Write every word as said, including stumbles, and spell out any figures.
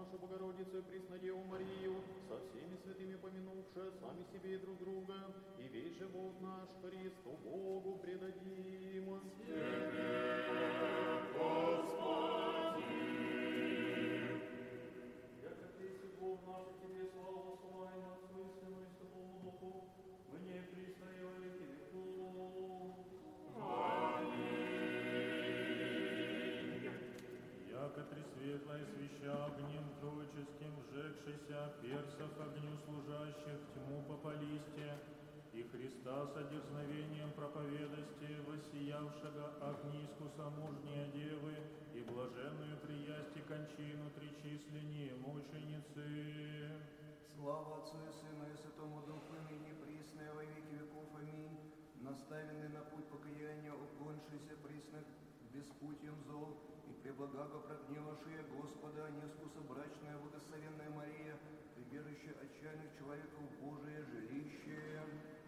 нашу Богородицу и Преснодеву Марию, со всеми святыми помянувши сами себе и друг друга, и весь живот наш Христу Богу предадим. Бог наш, и Тебе славу славим, Отцу и Сыну и Святому Духу, мне и присно и во веки веков. Яко тресветлое свеща огнем троическим, сжегшийся персах огню служащих, тьму попалисте, и Христа с одерзновением проповедости, воссиявшего огниску самужнее девы, и блаженную приясти кончину тричисленние мученицы. Слава Отцу и Сыну и Святому Духу, ныне присно и во веки веков. Аминь. Наставленный на путь покаяния, уклонившийся присных беспутием зол, и преблагаго прогневавшие Господа, неспуса брачная благословенная Мария, прибежище отчаянных человеков Божие жилище.